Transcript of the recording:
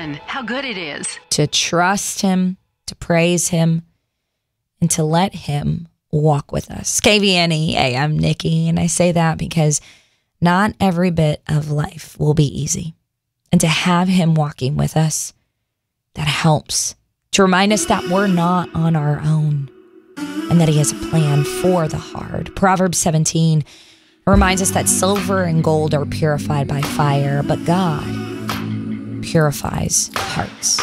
fun. How good it is. To trust him, to praise him, and to let him walk with us. KVNE, hey, I'm Nikki, and I say that because not every bit of life will be easy. And to have him walking with us, that helps to remind us that we're not on our own and that he has a plan for the hard. Proverbs 17 reminds us that silver and gold are purified by fire, but God purifies hearts.